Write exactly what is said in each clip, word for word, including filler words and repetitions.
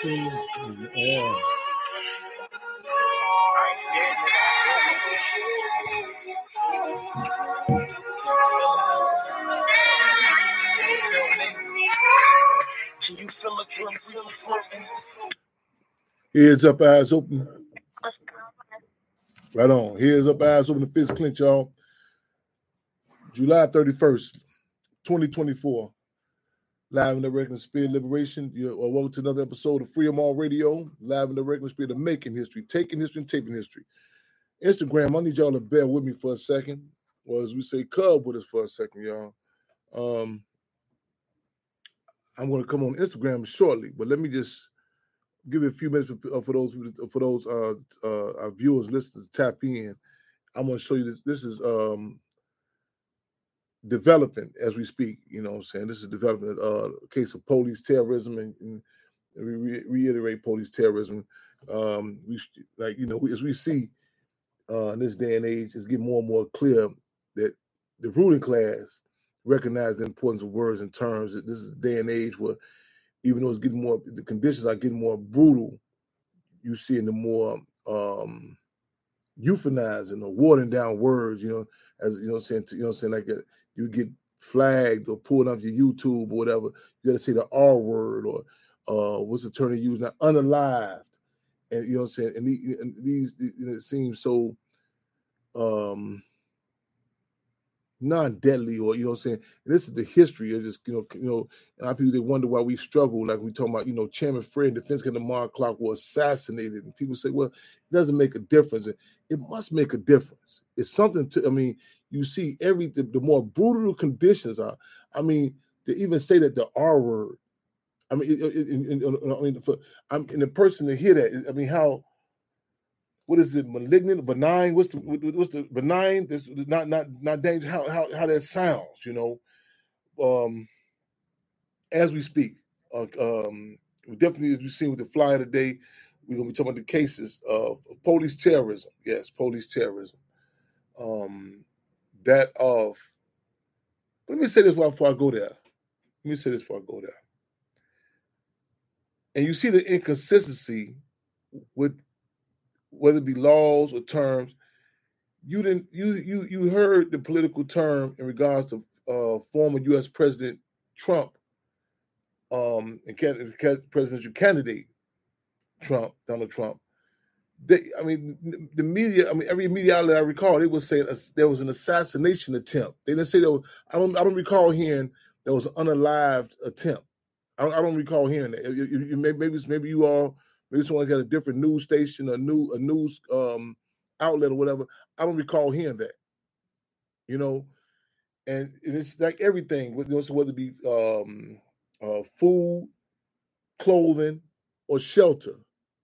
Yeah. Heads up, eyes open. Right on. Heads up, eyes open. The fist clench, y'all. July thirty-first, twenty twenty-four. Live in the regular spirit liberation. You're welcome to another episode of Freedom All Radio. Live in the regular spirit of making history, taking history, and taping history. Instagram, I need y'all to bear with me for a second. Or as we say, cub with us for a second, y'all. Um, I'm going to come on Instagram shortly, but let me just give you a few minutes for, uh, for those for those uh, uh, our viewers, listeners, tap in. I'm going to show you this. This is um, developing as we speak. You know what I'm saying? This is developing uh, a case of police terrorism, and, and we re- reiterate police terrorism. Um, we like you know as we see uh, in this day and age, it's getting more and more clear that the ruling class recognize the importance of words and terms. That this is a day and age where even though it's getting more, the conditions are getting more brutal. You see in the more um, euphanizing or watering down words, you know, as you know, saying, you know, saying like a, you get flagged or pulled off your YouTube or whatever. You got to say the R word or uh, what's the term they use now, unalived, and you know, what I'm saying, and, the, and these, it seems so um, non-deadly, or you know what I'm saying. And this is the history of just, you know, you know, a lot of people they wonder why we struggle. Like we talking about, you know, Chairman Fred, Defense Commander Mark Clark was assassinated, and people say, well, it doesn't make a difference. It must make a difference. It's something to. I mean, you see every the, the more brutal conditions are. I mean, to even say that the R word. I mean, it, it, it, it, I mean, for I'm in the person to hear that. I mean, how. What is it? Malignant, benign? What's the what's the benign? This not not not dangerous. How how how that sounds, you know. Um, as we speak, uh, um, definitely as we've seen with the flyer today, we're gonna be talking about the cases of police terrorism. Yes, police terrorism. Um, that of. Let me say this before I go there. Let me say this before I go there. And you see the inconsistency with whether it be laws or terms. You didn't. You you you heard the political term in regards to uh, former U S President Trump, um, and can, can, presidential candidate Trump, Donald Trump. They, I mean, the media. I mean, every media outlet I recall, they was saying there was an assassination attempt. They didn't say there was. I don't. I don't recall hearing there was an unalived attempt. I don't, I don't recall hearing that. You, you, you, maybe maybe you all maybe someone got a different news station, a new a news um, outlet or whatever. I don't recall hearing that. You know, and it's like everything, whether it be um, uh, food, clothing, or shelter.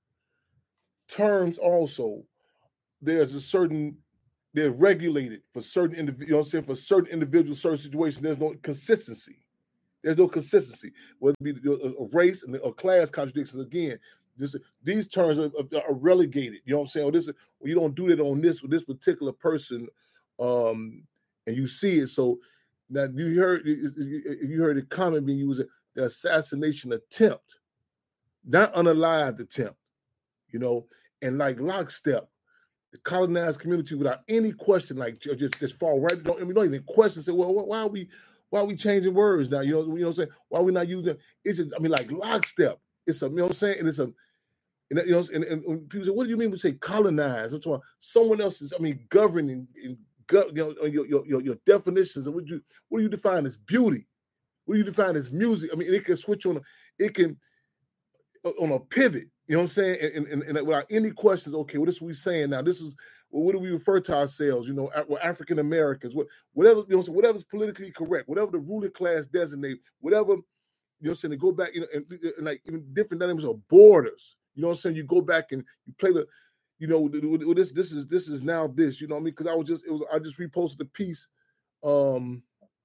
Terms also, there's a certain, they're regulated for certain individuals, you know what I'm saying, for certain individuals, certain situations, there's no consistency. There's no consistency, whether it be a race and a class contradictions. Again, this, these terms are, are relegated. You know what I'm saying? Or this, well, you don't do that on this with this particular person, um, and you see it. So now you heard you heard the comment being used, the assassination attempt, not unalived attempt. You know, and like lockstep, the colonized community without any question, like just just fall right. Don't, I mean, don't even question. Say, well, why are we? Why are we changing words now? You know, you know what I'm saying? Why are we not using them? It's just, I mean, like lockstep. It's a, you know what I'm saying? And it's a, and, you know, and, and, and people say, what do you mean we say colonize? I'm talking someone else is, I mean, governing, and you know, your, your, your, your definitions of what you, what do you define as beauty? What do you define as music? I mean, it can switch on, it can, on a pivot, you know what I'm saying? And, and, and without any questions, okay, what is we saying now? This is, well, what do we refer to ourselves? You know, we're African Americans, what, whatever, you know, so whatever's politically correct, whatever the ruling class designate, whatever, you know what I'm saying, to go back, you know, and, and like even different dynamics of borders, you know what I'm saying? You go back and you play the, you know, this this is this is now this, you know what I mean? Because I was just, it was, I just reposted a piece um,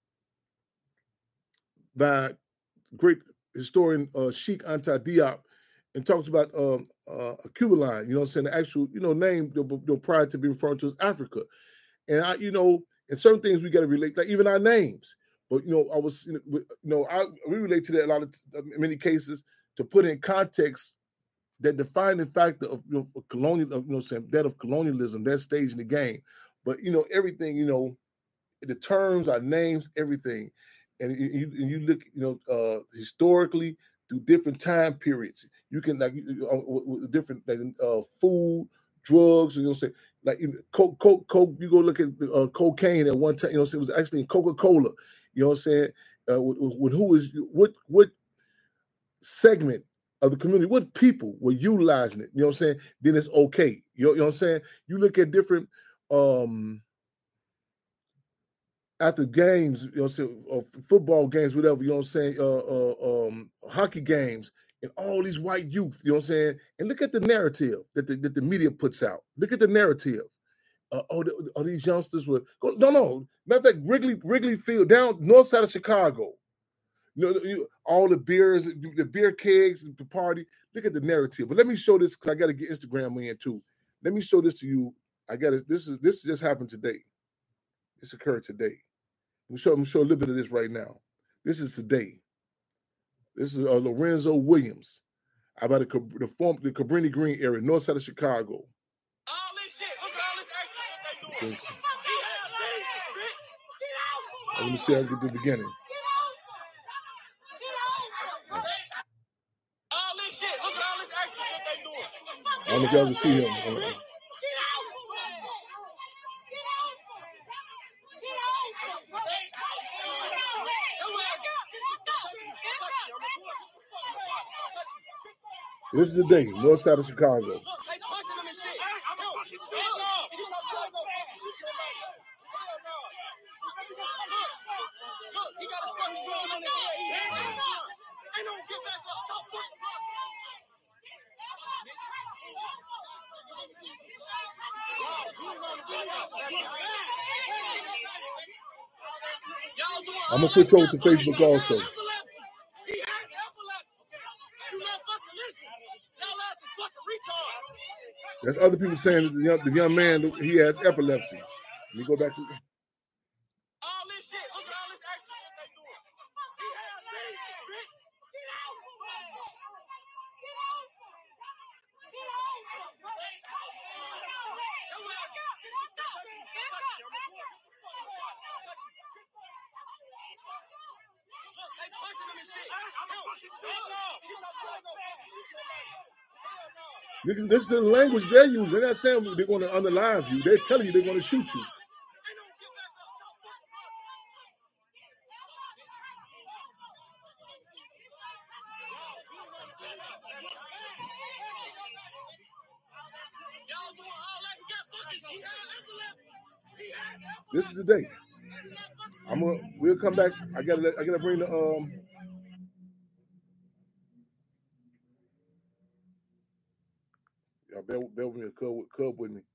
by great historian uh, Sheikh Anta Diop, and talks about um, uh, a Cuban line, you know what I'm saying, the actual, you know, name, you know, prior to being referred to as Africa. And I, you know, and certain things we got to relate, like even our names. But, you know, I was, you know, you know I we relate to that a lot of, in many cases, to put in context that defining factor of, you know, colonial, of, you know, saying that of colonialism, that stage in the game. But you know, everything, you know, the terms, our names, everything, and you, and you look, you know, uh, historically through different time periods, you can like uh, with different like, uh, food, drugs, you know, say like coke, coke, coke. You go look at uh, cocaine at one time, you know, it was actually in Coca-Cola. You know what I'm saying? Uh, with, with who is what what segment of the community, what people were utilizing it, you know what I'm saying? Then it's okay. You know, you know what I'm saying? You look at different um after games, you know what I'm saying, or football games, whatever, you know what I'm saying, uh, uh um hockey games, and all these white youth, you know what I'm saying? And look at the narrative that the, that the media puts out. Look at the narrative. Uh, oh, the, oh, these youngsters were no, no. Matter of fact, Wrigley, Wrigley Field, down north side of Chicago. You know, you, all the beers, the beer kegs, the party. Look at the narrative. But let me show this because I got to get Instagram in too. Let me show this to you. I got it. This is this just happened today. This occurred today. I'm show, I'm show a little bit of this right now. This is today. This is uh, Lorenzo Williams about the the, form, the Cabrini Green area, north side of Chicago. All this shit. Look at all this extra shit they doing. Okay. Let me see how I get to the beginning. All this shit. Look at all this extra shit they doing. I don't know if y'all can see him. Uh, This is the day, north side of Chicago. Look, they punching them and shit. Look, he got a fucking gun on his head. He ain't no gun. Ain't no get back up. Stop fucking I'm gonna switch over to Facebook also. He had epilepsy. You not fucking listening. Y'all ass is fucking retard. There's other people saying that the young, the young man, he has epilepsy. Let me go back to all this shit. Look at all this extra shit they doing. He has these, bitch. Get out. Get out. Get Look, they punching him and shit. This is the language they're using. They're not saying they're going to underline you. They're telling you they're going to shoot you. This is the day. I'm gonna. We'll come back. I gotta. I gotta bring the um. Y'all bear, bear with me. Cub, cub with me.